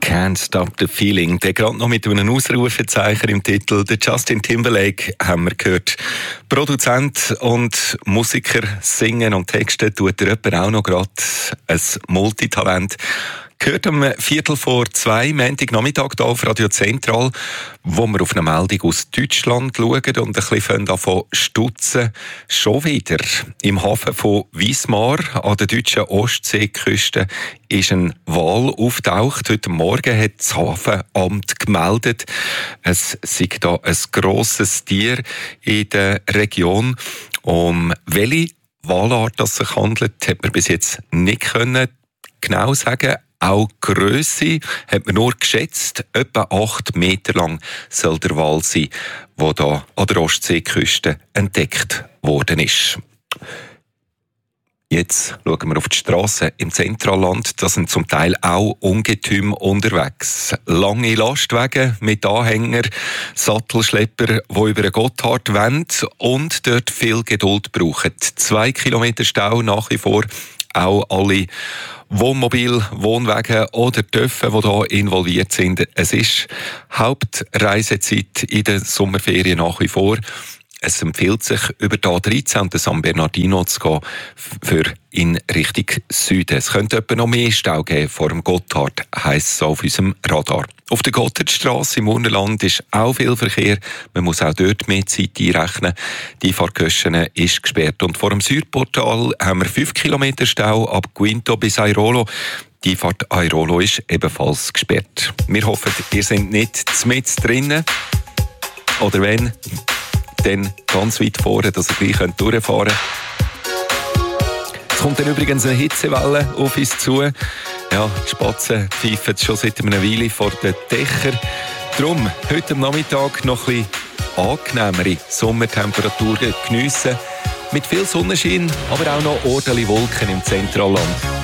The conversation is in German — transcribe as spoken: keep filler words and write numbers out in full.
Can't Stop the Feeling. Der gerade noch mit einem Ausrufezeichen im Titel. Der Justin Timberlake haben wir gehört. Produzent und Musiker, singen und texten tut er etwa auch noch gerade. Ein Multitalent. Gehört am Viertel vor zwei, Montagnachmittag hier auf Radio Zentral, wo wir auf eine Meldung aus Deutschland schauen und ein bisschen davon stutzen. Schon wieder im Hafen von Wismar an der deutschen Ostseeküste ist ein Wal auftaucht. Heute Morgen hat das Hafenamt gemeldet, es sei da ein grosses Tier in der Region. Um welche Walart es sich handelt, hat man bis jetzt nicht können genau sagen. Auch die Grösse hat man nur geschätzt. Etwa acht Meter lang soll der Wal sein, der hier an der Ostseeküste entdeckt worden ist. Jetzt schauen wir auf die Strassen im Zentralland. Da sind zum Teil auch Ungetüm unterwegs. Lange Lastwagen mit Anhänger, Sattelschlepper, die über den Gotthard wollen und dort viel Geduld brauchen. Zwei Kilometer Stau nach wie vor. Auch alle Wohnmobil, Wohnwagen oder Töpfe, die hier involviert sind. Es ist Hauptreisezeit in den Sommerferien nach wie vor. Es empfiehlt sich, über die A dreizehn und den San Bernardino zu gehen, für in Richtung Süden. Es könnte etwa noch mehr Stau geben vor dem Gotthard, heisst es auf unserem Radar. Auf der Gotthardstrasse im Urnerland ist auch viel Verkehr. Man muss auch dort mehr Zeit einrechnen. Die Fahrtkosten ist gesperrt. Und vor dem Südportal haben wir fünf Kilometer Stau ab Guinto bis Airolo. Die Fahrt Airolo ist ebenfalls gesperrt. Wir hoffen, ihr seid nicht mitten drinnen. Oder wenn, dann ganz weit vorne, dass ihr gleich durchfahren könnt. Es kommt dann übrigens eine Hitzewelle auf uns zu. Ja, die Spatzen pfeifen schon seit einer Weile vor den Dächern. Darum heute am Nachmittag noch ein bisschen angenehmere Sommertemperaturen geniessen. Mit viel Sonnenschein, aber auch noch ordentliche Wolken im Zentralland.